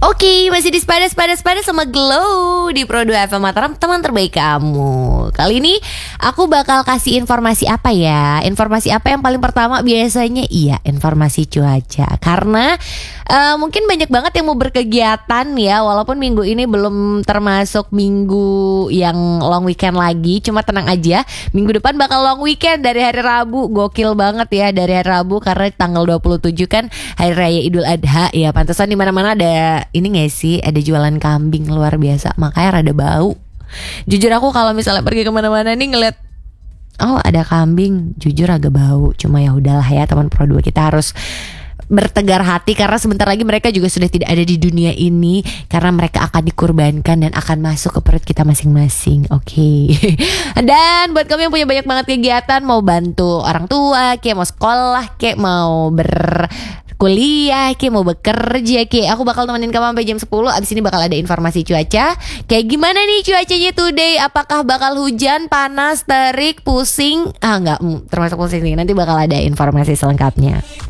Oke, masih di Padas sama Glow di Pro 2 FM Mataram, teman terbaik kamu. Kali ini aku bakal kasih informasi apa ya? Informasi apa yang paling pertama biasanya? Iya, informasi cuaca. Karena mungkin banyak banget yang mau berkegiatan ya, walaupun minggu ini belum termasuk minggu yang long weekend lagi. Cuma tenang aja, minggu depan bakal long weekend dari hari Rabu. Gokil banget ya dari hari Rabu, karena tanggal 27 kan Hari Raya Idul Adha ya. Pantesan di mana-mana ada ini gak sih, ada jualan kambing luar biasa, makanya rada bau. Jujur aku kalau misalnya pergi kemana-mana nih ngeliat oh ada kambing, jujur agak bau. Cuma ya udahlah ya teman Pro 2, kita harus bertegar hati karena sebentar lagi mereka juga sudah tidak ada di dunia ini, karena mereka akan dikurbankan dan akan masuk ke perut kita masing-masing. Oke. Dan buat kamu yang punya banyak banget kegiatan, mau bantu orang tua, kayak mau sekolah, kayak mau kuliah, kayak mau bekerja, kayak aku bakal temenin kamu sampai jam 10. Abis ini bakal ada informasi cuaca. Kayak gimana nih cuacanya today? Apakah bakal hujan, panas, terik, pusing? Enggak, termasuk pusing nih. Nanti bakal ada informasi selengkapnya.